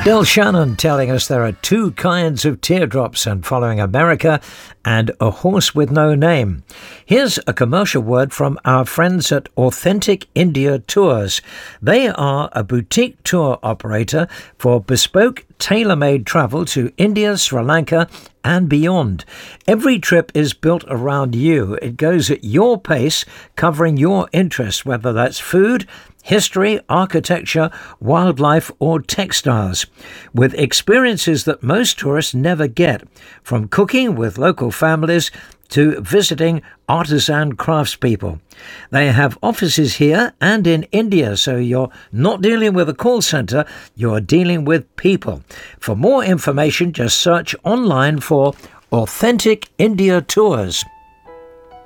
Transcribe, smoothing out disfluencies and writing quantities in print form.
Bill Shannon telling us there are two kinds of teardrops and following America and a horse with no name. Here's a commercial word from our friends at Authentic India Tours. They are a boutique tour operator for bespoke, tailor-made travel to India, Sri Lanka and beyond. Every trip is built around you. It goes at your pace, covering your interests, whether that's food, history, architecture, wildlife or textiles, with experiences that most tourists never get, from cooking with local families to visiting artisan craftspeople. They have offices here and in India, so you're not dealing with a call centre, you're dealing with people. For more information, just search online for Authentic India Tours.